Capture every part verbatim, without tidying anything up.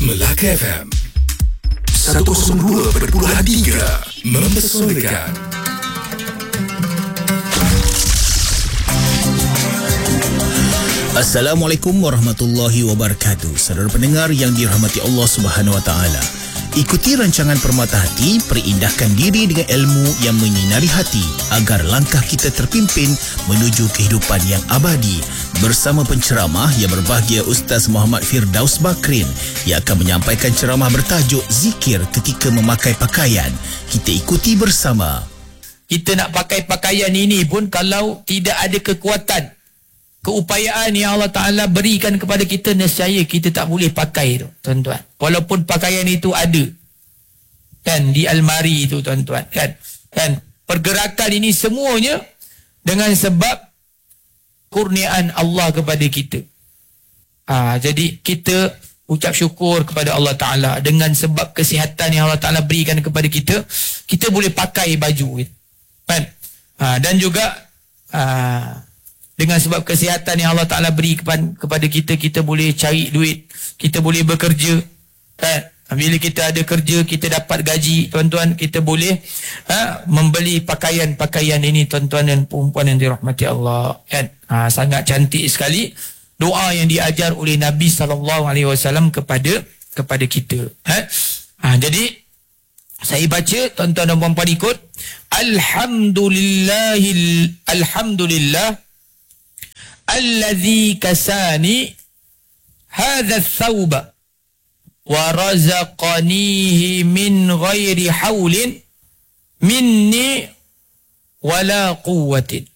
Melaka F M seratus dua perpuluhan tiga mempesonakan. Assalamualaikum warahmatullahi wabarakatuh. Saudara pendengar yang dirahmati Allah Subhanahu wa taala. Ikuti rancangan Permata Hati, perindahkan diri dengan ilmu yang menyinari hati agar langkah kita terpimpin menuju kehidupan yang abadi. Bersama penceramah yang berbahagia Ustaz Muhammad Firdaus Bakrin yang akan menyampaikan ceramah bertajuk Zikir ketika memakai pakaian. Kita ikuti bersama. Kita nak pakai pakaian ini pun kalau tidak ada kekuatan, keupayaan yang Allah Ta'ala berikan kepada kita, nescaya kita tak boleh pakai tu, tuan-tuan. Walaupun pakaian itu ada kan di almari itu, tuan-tuan, kan kan pergerakan ini semuanya dengan sebab kurniaan Allah kepada kita. Ha, jadi kita ucap syukur kepada Allah Ta'ala dengan sebab kesihatan yang Allah Ta'ala berikan kepada kita, kita boleh pakai baju kan. Ha, dan juga ha, dengan sebab kesihatan yang Allah Ta'ala beri kepada kita, kita boleh cari duit, kita boleh bekerja kan. Bila kita ada kerja, kita dapat gaji, tuan-tuan, kita boleh ha, membeli pakaian-pakaian ini, tuan-tuan dan perempuan yang dirahmati Allah kan. Ha, sangat cantik sekali doa yang diajar oleh Nabi sallallahu alaihi wasallam kepada kepada kita. Ha? Ha, jadi saya baca, tuan-tuan dan puan-puan ikut. Alhamdulillahil Alhamdulillah alladzi kasani hadha thawba wa razaqanihi min ghairi haulin minni wala quwwatin.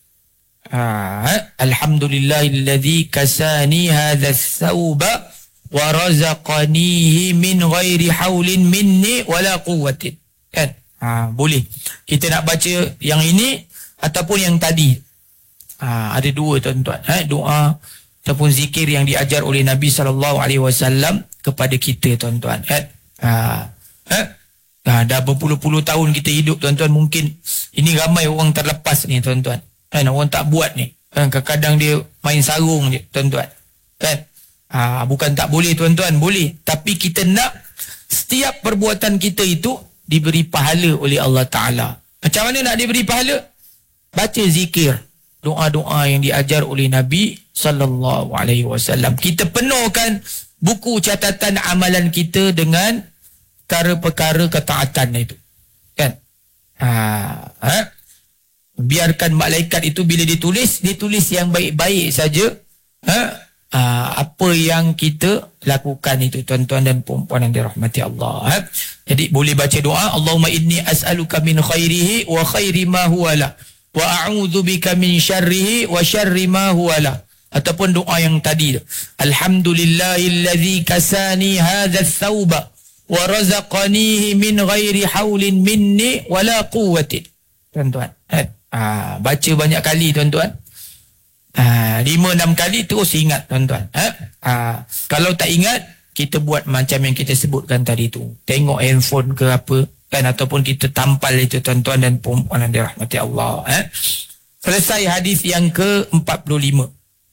Ha, alhamdulillahilladzi kasani hadha thawba wa razaqanihi min ghairi haulin minni wala quwwatin. Kan? Ha, boleh kita nak baca yang ini ataupun yang tadi. Ha, ada dua, tuan-tuan, ha, doa ataupun zikir yang diajar oleh Nabi sallallahu alaihi wasallam kepada kita, tuan-tuan, kan. Ha, ha, ha, dah berpuluh-puluh tahun kita hidup, tuan-tuan, mungkin ini ramai orang terlepas ni, tuan-tuan, kan. Orang tak buat ni, kan. Kadang-kadang dia main sarung je, tuan-tuan, kan. Ha, bukan tak boleh, tuan-tuan, boleh, tapi kita nak setiap perbuatan kita itu diberi pahala oleh Allah Ta'ala. Macam mana nak diberi pahala? Baca zikir, doa-doa yang diajar oleh Nabi sallallahu alaihi wasallam. Kita penuhkan buku catatan amalan kita dengan perkara-perkara ketaatan itu, kan. Ha, ha? Biarkan malaikat itu bila ditulis, ditulis yang baik-baik saja. Ha? Ha, apa yang kita lakukan itu, tuan-tuan dan perempuan yang dirahmati Allah. Ha? Jadi boleh baca doa, Allahumma inni as'aluka min khairihi wa khairi ma huwa la, wa a'udzu bika min syarrihi wa syarri ma huwa la. Ataupun doa yang tadi, alhamdulillahilladzi kasani hadha thawba wa razaqanihi min ghairi haulin minni wala quwwatin. Tuan-tuan, ha, baca banyak kali, tuan-tuan. Ha, lima enam kali terus ingat, tuan-tuan. Ha? Ha, kalau tak ingat, kita buat macam yang kita sebutkan tadi tu. Tengok handphone ke apa, kan, ataupun kita tampal itu, tuan-tuan dan perempuan yang dirahmati Allah. Eh? Selesai hadis yang ke empat puluh lima.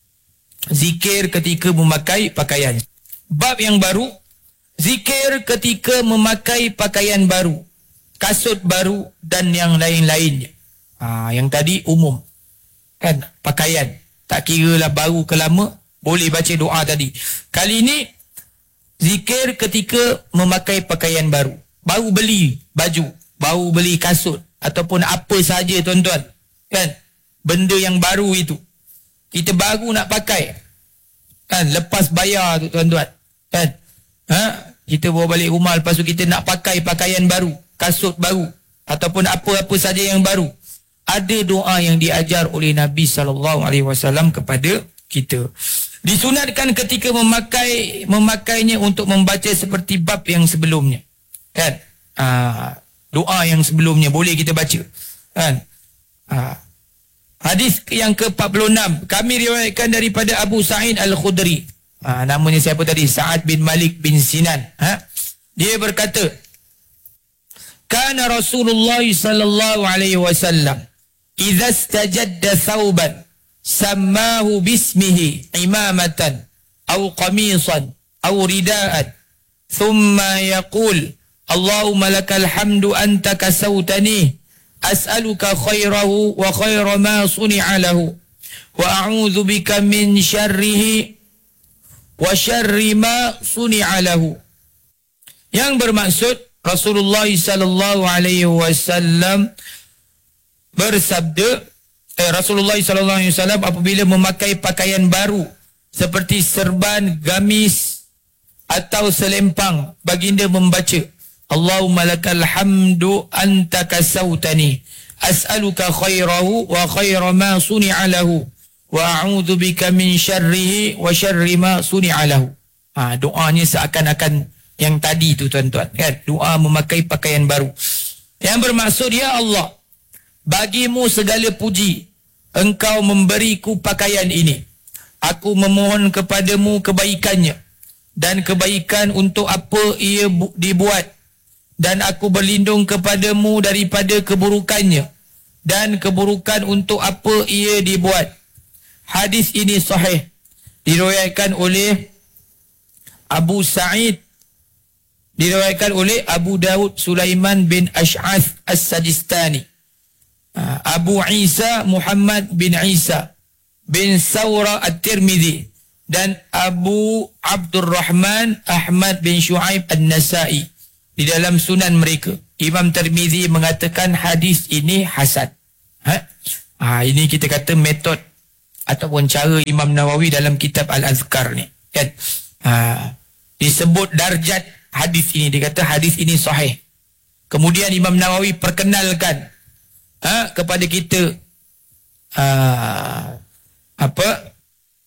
Zikir ketika memakai pakaian. Bab yang baru, zikir ketika memakai pakaian baru, kasut baru dan yang lain-lainnya. Ha, yang tadi umum, kan, pakaian. Tak kira lah baru ke lama, boleh baca doa tadi. Kali ini zikir ketika memakai pakaian baru. Baru beli baju, baru beli kasut ataupun apa saja, tuan-tuan, kan, benda yang baru itu kita baru nak pakai, kan, lepas bayar tu, tuan-tuan, kan. Ha? Kita bawa balik rumah, lepas tu kita nak pakai pakaian baru, kasut baru ataupun apa-apa saja yang baru. Ada doa yang diajar oleh Nabi sallallahu alaihi wasallam kepada kita. Disunatkan ketika memakai memakainya untuk membaca seperti bab yang sebelumnya, kan. Ha, doa yang sebelumnya boleh kita baca, kan. Ha. Hadis yang ke empat puluh enam, kami riwayatkan daripada Abu Sa'id Al-Khudri. Ha, namanya siapa tadi? Sa'ad bin Malik bin Sinan. Ha? Dia berkata, kana Rasulullah sallallahu alaihi wasallam idza istajadda thawban sammahu bismihi imamatan aw qamisan aw ridaan thumma yaqul Allahumma lakal hamdu anta kasawtani as'aluka khairahu wa khaira ma suni'a lahu wa a'udzu bika min syarrihi wa syarri ma suni'a lahu. Yang bermaksud Rasulullah sallallahu alaihi wasallam bersabda, eh, Rasulullah sallallahu alaihi wasallam apabila memakai pakaian baru seperti serban, gamis atau selempang, baginda membaca Allahumma lakal hamdu anta kasawtani as'aluka khairahu wa khaira ma suni'a lahu wa a'udzu bika min syarrihi wa syarri ma suni'a lahu. Ha, doanya seakan-akan yang tadi tu tuan-tuan, kan? Doa memakai pakaian baru. Yang bermaksud, ya Allah, bagimu segala puji, engkau memberiku pakaian ini. Aku memohon kepadamu kebaikannya dan kebaikan untuk apa ia dibuat, dan aku berlindung kepadamu daripada keburukannya dan keburukan untuk apa ia dibuat. Hadis ini sahih, diriwayatkan oleh Abu Sa'id, diriwayatkan oleh Abu Dawud Sulaiman bin Ash'ath As-Sajistani, Abu Isa Muhammad bin Isa bin Sawra At-Tirmidhi, dan Abu Abdurrahman Ahmad bin Shu'aib An-Nasai di dalam sunan mereka. Imam Tirmidhi mengatakan hadis ini hasan. Ha? Ha, ini kita kata metod ataupun cara Imam Nawawi dalam kitab Al-Azkar ni, kan? Ha, disebut darjat hadis ini, dia kata hadis ini sahih. Kemudian Imam Nawawi perkenalkan ha, kepada kita ha, apa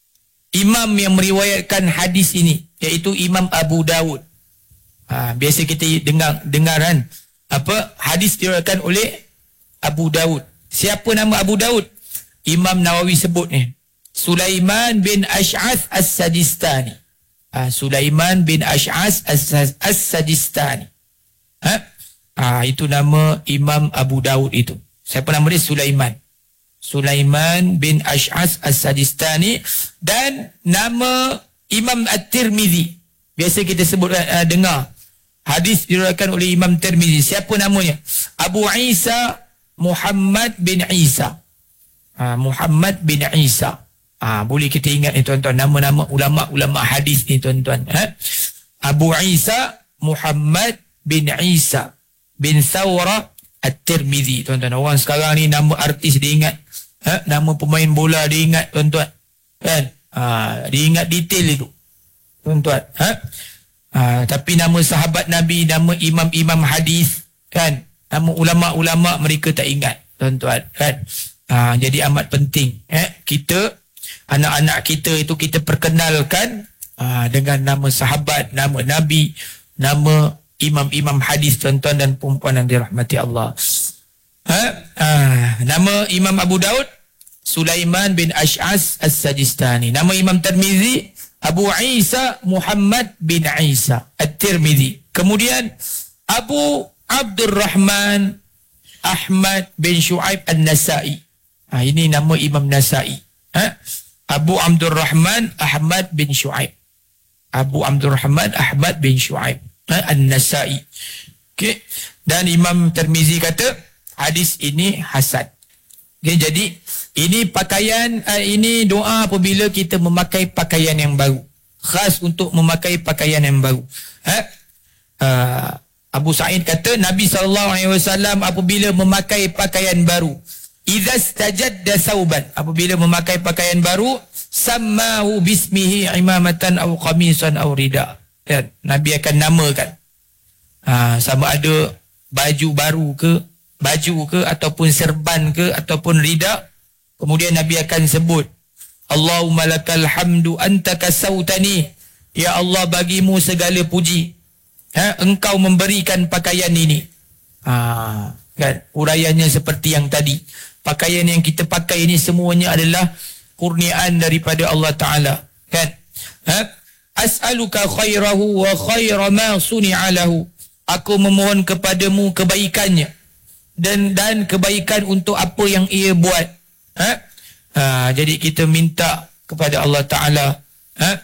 imam yang meriwayatkan hadis ini, iaitu Imam Abu Dawud. Ha, biasa kita dengar dengaran apa hadis diriwayatkan oleh Abu Dawud. Siapa nama Abu Dawud? Imam Nawawi sebut ni, Sulaiman bin Ash'ath As-Sajistani. Ha, Sulaiman bin Ash'ath As-Sajistani. Ha? Ha, itu nama Imam Abu Dawud itu. Siapa nama dia? Sulaiman. Sulaiman bin Ash'ath As-Sajistani. Dan nama Imam At-Tirmidhi. Biasa kita sebut uh, dengar hadis diriwayatkan oleh Imam Tirmidhi. Siapa namanya? Abu Isa Muhammad bin Isa. Ha, Muhammad bin Isa. Ha, boleh kita ingat ni tuan-tuan, nama-nama ulama-ulama hadis ni tuan-tuan. Ha? Abu Isa Muhammad bin Isa bin Thawra At-Tirmidhi. Tuan-tuan, orang sekarang ni nama artis dia ingat. Ha? Nama pemain bola dia ingat tuan-tuan. Kan? Ha, dia ingat detail itu. Tuan-tuan. Ha? Ha, tapi nama sahabat Nabi, nama imam-imam hadis, kan? Nama ulama-ulama mereka tak ingat. Tuan-tuan. Kan? Ha, jadi amat penting. Eh? Kita, anak-anak kita itu kita perkenalkan ha, dengan nama sahabat, nama Nabi, nama imam-imam hadis tuan-tuan dan perempuan yang dirahmati Allah. Ha? Ha, nama Imam Abu Daud Sulaiman bin Ash'ath As-Sajistani. Nama Imam Tirmidhi Abu Isa Muhammad bin Isa At-Tirmidhi. Kemudian Abu Abdurrahman Ahmad bin Shu'aib An-Nasai. Ha, ini nama Imam Nasai. Ha? Abu Abdurrahman Ahmad bin Shu'aib. Abu Abdurrahman Ahmad bin Shu'aib. Ha? An-Nasai. Okay. Dan Imam Tirmizi kata hadis ini hasan. Okay, jadi ini pakaian, uh, ini doa apabila kita memakai pakaian yang baru. Khas untuk memakai pakaian yang baru. Ha? Uh, Abu Sa'id kata Nabi sallallahu alaihi wasallam apabila memakai pakaian baru, idza stajadda thawban, apabila memakai pakaian baru, sammahu bismihi imamatan aw qamisan aw rida. Ya, Nabi akan namakan. Ha, sama ada baju baru ke, baju ke ataupun serban ke ataupun rida. Kemudian Nabi akan sebut Allahumma lakal hamdu anta kasawtani, ya Allah bagimu segala puji, ha, engkau memberikan pakaian ini. Ha, kan uraiannya seperti yang tadi. Pakaian yang kita pakai ini semuanya adalah kurniaan daripada Allah Ta'ala, kan? Ha? As'aluka khairahu wa khaira ma suni'a lahu, aku memohon kepadamu kebaikannya dan dan kebaikan untuk apa yang ia buat. Ha? Ha, jadi kita minta kepada Allah Ta'ala, ha?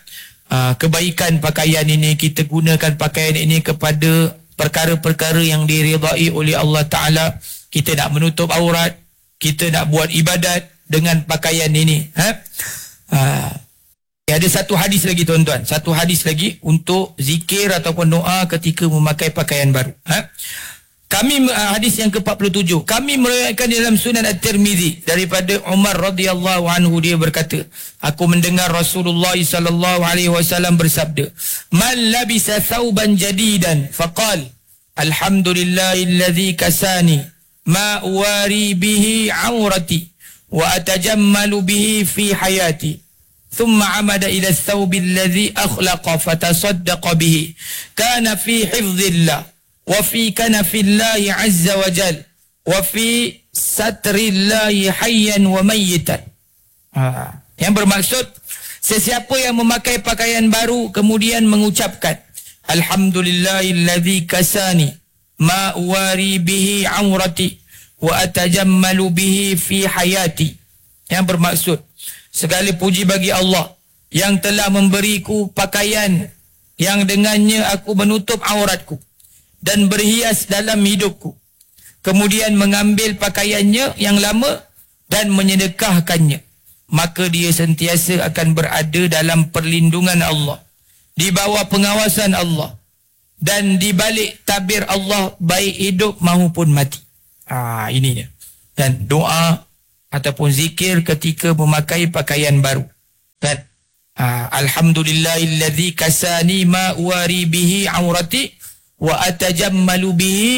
uh, kebaikan pakaian ini, kita gunakan pakaian ini kepada perkara-perkara yang diridai oleh Allah Ta'ala. Kita nak menutup aurat, kita nak buat ibadat dengan pakaian ini. Ha? Uh, ada satu hadis lagi tuan-tuan, satu hadis lagi untuk zikir ataupun doa ketika memakai pakaian baru. Ha? Kami uh, hadis yang ke empat puluh tujuh, kami meriwayatkan dalam Sunan At-Tirmizi daripada Umar radhiyallahu anhu, dia berkata, aku mendengar Rasulullah sallallahu alaihi wasallam bersabda, man labisa thawban jadidan faqal alhamdulillahilladzi kasani ma uwari bihi aurati wa atajammalu bihi fi hayati thumma amada ila thawbi alladhi akhlaqa fatasaddaqa bihi kana fi hifdhillah wa fi kanafillahi azza wa jal wa fi satrillahi hayyan wa mayyitan. Ha. Yang bermaksud, sesiapa yang memakai pakaian baru kemudian mengucapkan alhamdulillahilladzi kasani ma uwari bihi aurati wa atajammalu bihi fi hayati. Yang bermaksud, segala puji bagi Allah yang telah memberiku pakaian yang dengannya aku menutup auratku dan berhias dalam hidupku, kemudian mengambil pakaiannya yang lama dan menyedekahkannya, maka dia sentiasa akan berada dalam perlindungan Allah, di bawah pengawasan Allah, dan di balik tabir Allah baik hidup maupun mati. Ah, ini dia. Dan doa ataupun zikir ketika memakai pakaian baru. Dan ah, alhamdulillahilladzi kasani ma uwari bihi aurati wa atajammalu bihi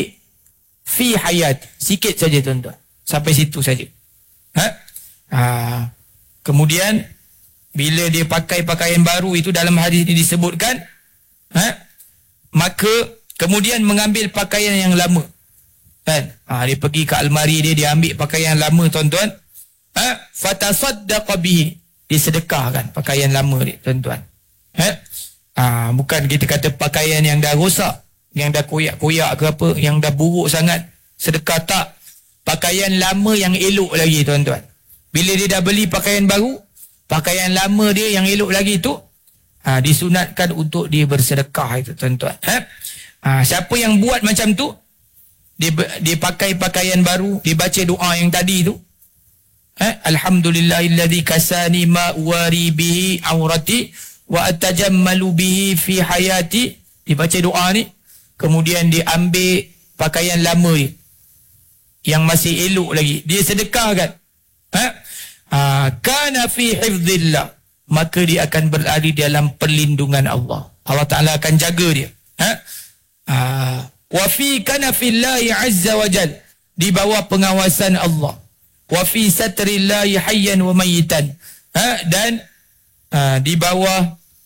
fi hayat. Sikit saja tuan-tuan, sampai situ saja. Ha? Ha. Kemudian bila dia pakai pakaian baru itu, dalam hadis ini disebutkan, ha? Maka kemudian mengambil pakaian yang lama, kan? Ha, dia pergi ke almari dia, dia ambil pakaian lama tuan-tuan, ha? Fatasaddaqa bihi, dia sedekahkan pakaian lama dia tuan-tuan. Ha? Ha, bukan kita kata pakaian yang dah rosak, yang dah koyak-koyak ke apa, yang dah buruk sangat, sedekah tak. Pakaian lama yang elok lagi tuan-tuan. Bila dia dah beli pakaian baru, pakaian lama dia yang elok lagi tu, ha, disunatkan untuk dia bersedekah itu tuan-tuan. Ha? Ha, siapa yang buat macam tu, dia, dia pakai pakaian baru, dia baca doa yang tadi tu, ha? Alhamdulillahilladzi kasani ma uwari bihi aurati wa atajammalu bihi fi hayati, dibaca doa ni, kemudian dia ambil pakaian lama dia yang masih elok lagi, dia sedekahkan, ha? Ha, kana fi hifdhillah, maka dia akan berada dalam perlindungan Allah. Allah Ta'ala akan jaga dia. Ha? Ha, wa fi kanafillahi azza wa jal, di bawah pengawasan Allah. Wa fi satrillahi hayyan wa mayyitan, ha? Dan ha, di bawah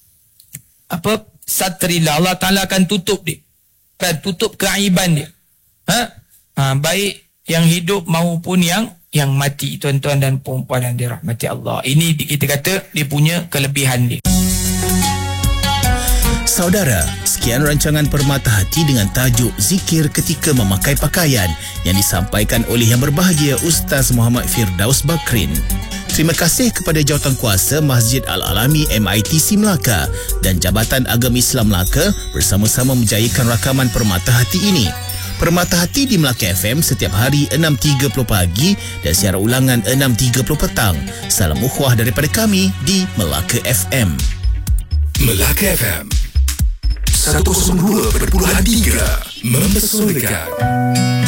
apa, satrillah, Allah Ta'ala akan tutup dia, kan, tutup keaiban dia, ha? Ha, baik yang hidup maupun yang yang mati tuan-tuan dan puan-puan yang dirahmati Allah. Ini kita kata dia punya kelebihan dia. Saudara, sekian rancangan Permata Hati dengan tajuk Zikir Ketika Memakai Pakaian yang disampaikan oleh Yang Berbahagia Ustaz Muhammad Firdaus Bakrin. Terima kasih kepada Jawatankuasa Masjid Al-Alami M I T C Melaka dan Jabatan Agama Islam Melaka bersama-sama menjayakan rakaman Permata Hati ini. Permata Hati di Melaka F M setiap hari enam tiga puluh pagi dan siaran ulangan enam tiga puluh petang. Salam ukhuwah daripada kami di Melaka F M. Melaka F M seratus dua perpuluhan tiga mempesonakan.